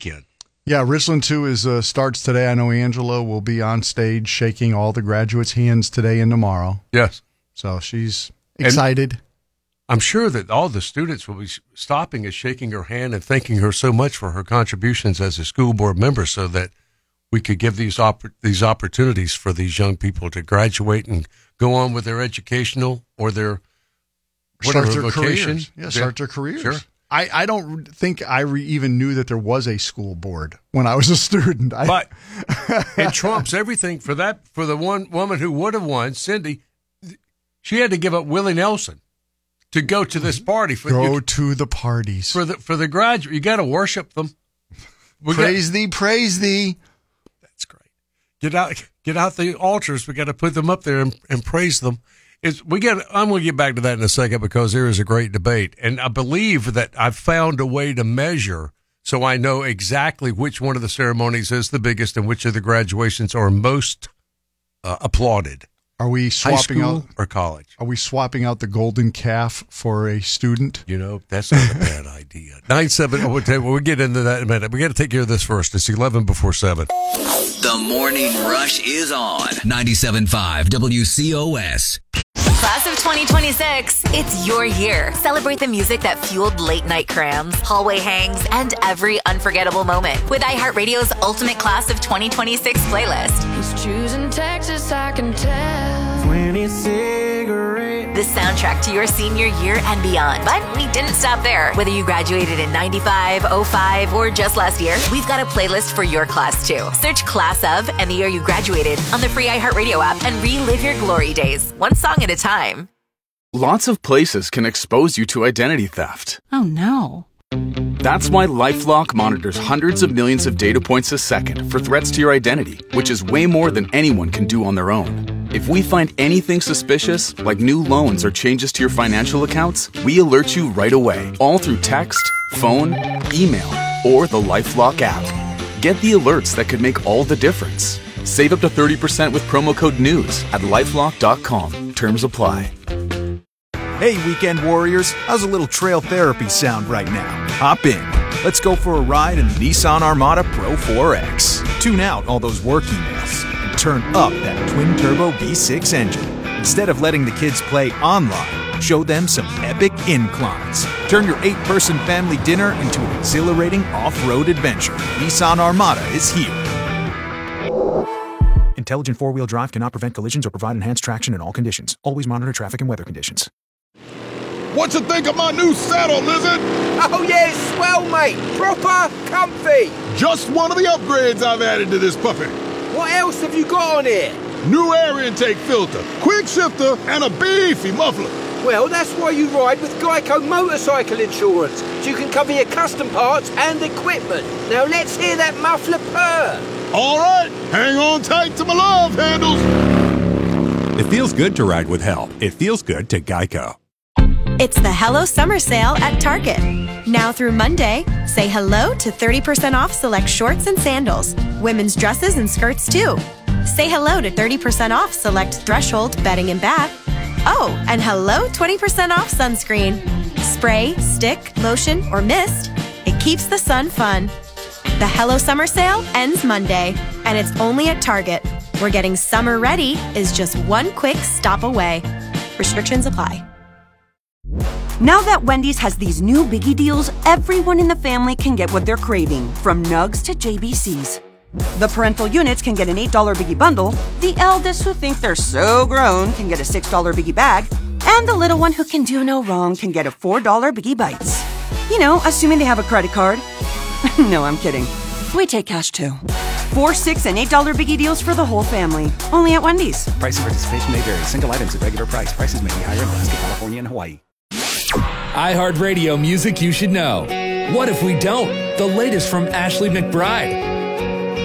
weekend. Yeah, Richland 2 starts today. I know Angela will be on stage shaking all the graduates' hands today and tomorrow. Yes. So she's excited. And I'm sure that all the students will be stopping and shaking her hand and thanking her so much for her contributions as a school board member so that we could give these opportunities for these young people to graduate and go on with their educational or their start their vocation. Careers. Yeah, start their careers. Sure. I don't think I even knew that there was a school board when I was a student. But it trumps everything for the one woman who would have won, Cindy. She had to give up Willie Nelson to go to this party. To the parties. For the graduate. You got to worship them. Praise thee. That's great. Get out the altars. We got to put them up there and praise them. I'm going to get back to that in a second because there is a great debate. And I believe that I've found a way to measure so I know exactly which one of the ceremonies is the biggest and which of the graduations are most applauded. Are we swapping High school out or college? Are we swapping out the golden calf for a student? That's not a bad idea. 9-7. We'll get into that in a minute. We got to take care of this first. It's 11 before 7. The Morning Rush is on 97.5 WCOS. Class of 2026, it's your year. Celebrate the music that fueled late night crams, hallway hangs, and every unforgettable moment with iHeartRadio's Ultimate Class of 2026 playlist. He's choosing Texas, I can tell. 20 cigarettes. The soundtrack to your senior year and beyond. But we didn't stop there. Whether you graduated in 95, 05, or just last year, we've got a playlist for your class too. Search Class of and the year you graduated on the free iHeartRadio app and relive your glory days, one song at a time. Lots of places can expose you to identity theft. Oh no. That's why LifeLock monitors hundreds of millions of data points a second for threats to your identity, which is way more than anyone can do on their own. If we find anything suspicious, like new loans or changes to your financial accounts, we alert you right away, all through text, phone, email, or the LifeLock app. Get the alerts that could make all the difference. Save up to 30% with promo code NEWS at LifeLock.com. Terms apply. Hey, weekend warriors, how's a little trail therapy sound right now? Hop in. Let's go for a ride in the Nissan Armada Pro 4X. Tune out all those work emails and turn up that twin-turbo V6 engine. Instead of letting the kids play online, show them some epic inclines. Turn your 8-person family dinner into an exhilarating off-road adventure. Nissan Armada is here. Intelligent four-wheel drive cannot prevent collisions or provide enhanced traction in all conditions. Always monitor traffic and weather conditions. What you think of my new saddle, Lizard? Oh yeah, it's swell, mate. Proper comfy. Just one of the upgrades I've added to this puppy. What else have you got on here? New air intake filter, quick shifter, and a beefy muffler. Well, that's why you ride with Geico Motorcycle Insurance, so you can cover your custom parts and equipment. Now let's hear that muffler purr. All right, hang on tight to my love handles. It feels good to ride with help. It feels good to Geico. It's the Hello Summer Sale at Target. Now through Monday, say hello to 30% off select shorts and sandals, women's dresses and skirts too. Say hello to 30% off select Threshold bedding and bath. Oh, and hello 20% off sunscreen. Spray, stick, lotion, or mist. It keeps the sun fun. The Hello Summer Sale ends Monday, and it's only at Target, where getting summer ready is just one quick stop away. Restrictions apply. Now that Wendy's has these new biggie deals, everyone in the family can get what they're craving, from nugs to JBCs. The parental units can get an $8 biggie bundle, the eldest who think they're so grown can get a $6 biggie bag, and the little one who can do no wrong can get a $4 biggie bites. You know, assuming they have a credit card. No, I'm kidding. We take cash too. 4, 6, and $8 biggie deals for the whole family. Only at Wendy's. Price and participation may vary. Single items at regular price. Prices may be higher in Alaska, California, and Hawaii. iHeartRadio music you should know. What if we don't? The latest from Ashley McBryde,